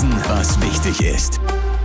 wissen, was wichtig ist.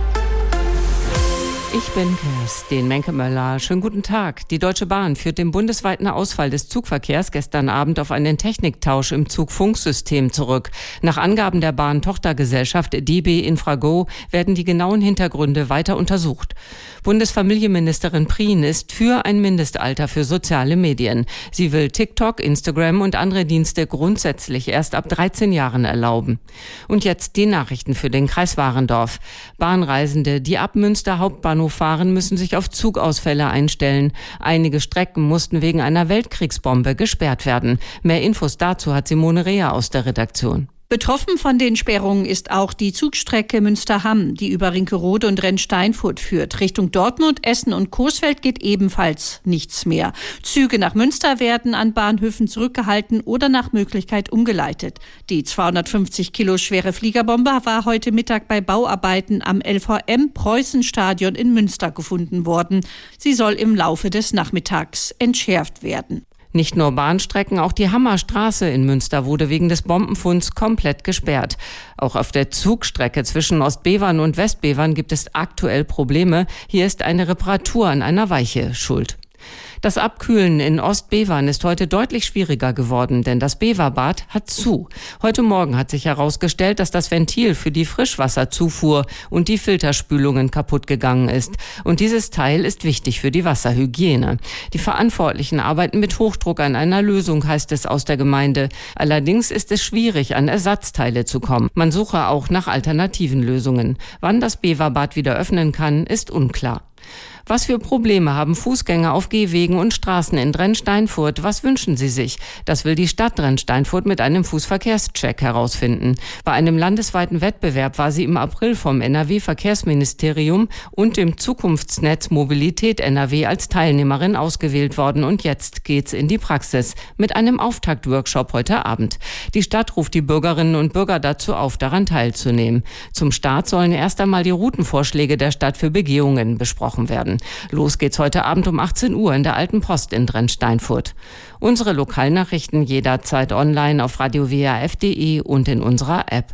Ich bin Kerstin Menke-Möller. Schönen guten Tag. Die Deutsche Bahn führt den bundesweiten Ausfall des Zugverkehrs gestern Abend auf einen Techniktausch im Zugfunksystem zurück. Nach Angaben der Bahn-Tochtergesellschaft DB Infrago werden die genauen Hintergründe weiter untersucht. Bundesfamilienministerin Prien ist für ein Mindestalter für soziale Medien. Sie will TikTok, Instagram und andere Dienste grundsätzlich erst ab 13 Jahren erlauben. Und jetzt die Nachrichten für den Kreis Warendorf. Bahnreisende, die ab Münster Hauptbahnhof fahren, müssen sich auf Zugausfälle einstellen. Einige Strecken mussten wegen einer Weltkriegsbombe gesperrt werden. Mehr Infos dazu hat Simone Rea aus der Redaktion. Betroffen von den Sperrungen ist auch die Zugstrecke Münster-Hamm, die über Rinkerode und Rennsteinfurt führt. Richtung Dortmund, Essen und Coesfeld geht ebenfalls nichts mehr. Züge nach Münster werden an Bahnhöfen zurückgehalten oder nach Möglichkeit umgeleitet. Die 250 Kilo schwere Fliegerbombe war heute Mittag bei Bauarbeiten am LVM-Preußen-Stadion in Münster gefunden worden. Sie soll im Laufe des Nachmittags entschärft werden. Nicht nur Bahnstrecken, auch die Hammerstraße in Münster wurde wegen des Bombenfunds komplett gesperrt. Auch auf der Zugstrecke zwischen Ostbevern und Westbevern gibt es aktuell Probleme. Hier ist eine Reparatur an einer Weiche schuld. Das Abkühlen in Ostbevern ist heute deutlich schwieriger geworden, denn das Beverbad hat zu. Heute Morgen hat sich herausgestellt, dass das Ventil für die Frischwasserzufuhr und die Filterspülungen kaputt gegangen ist. Und dieses Teil ist wichtig für die Wasserhygiene. Die Verantwortlichen arbeiten mit Hochdruck an einer Lösung, heißt es aus der Gemeinde. Allerdings ist es schwierig, an Ersatzteile zu kommen. Man suche auch nach alternativen Lösungen. Wann das Beverbad wieder öffnen kann, ist unklar. Was für Probleme haben Fußgänger auf Gehwegen und Straßen in Rennsteinfurt? Was wünschen sie sich? Das will die Stadt Rennsteinfurt mit einem Fußverkehrscheck herausfinden. Bei einem landesweiten Wettbewerb war sie im April vom NRW-Verkehrsministerium und dem Zukunftsnetz Mobilität NRW als Teilnehmerin ausgewählt worden. Und jetzt geht's in die Praxis mit einem Auftaktworkshop heute Abend. Die Stadt ruft die Bürgerinnen und Bürger dazu auf, daran teilzunehmen. Zum Start sollen erst einmal die Routenvorschläge der Stadt für Begehungen besprochen werden. Los geht's heute Abend um 18 Uhr in der Alten Post in Rennsteinfurt. Unsere Lokalnachrichten jederzeit online auf radiowrf.de und in unserer App.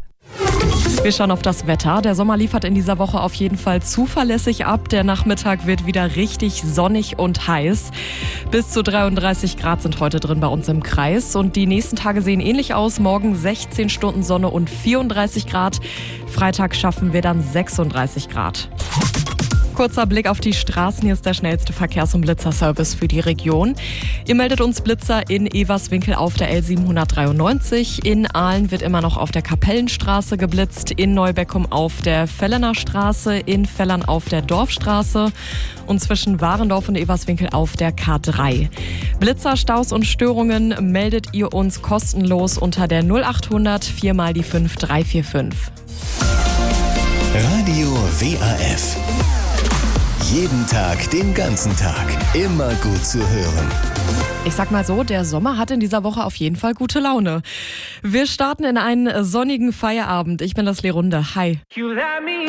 Wir schauen auf das Wetter. Der Sommer liefert in dieser Woche auf jeden Fall zuverlässig ab. Der Nachmittag wird wieder richtig sonnig und heiß. Bis zu 33 Grad sind heute drin bei uns im Kreis. Und die nächsten Tage sehen ähnlich aus. Morgen 16 Stunden Sonne und 34 Grad. Freitag schaffen wir dann 36 Grad. Kurzer Blick auf die Straßen. Hier ist der schnellste Verkehrs- und Blitzerservice für die Region. Ihr meldet uns Blitzer in Everswinkel auf der L793. In Aalen wird immer noch auf der Kapellenstraße geblitzt. In Neubeckum auf der Fellener Straße. In Fellern auf der Dorfstraße. Und zwischen Warendorf und Everswinkel auf der K3. Blitzer, Staus und Störungen meldet ihr uns kostenlos unter der 0800 4 mal die 5345. Radio WAF. Jeden Tag, den ganzen Tag. Immer gut zu hören. Ich sag mal so, der Sommer hat in dieser Woche auf jeden Fall gute Laune. Wir starten in einen sonnigen Feierabend. Ich bin das Lerunde. Hi.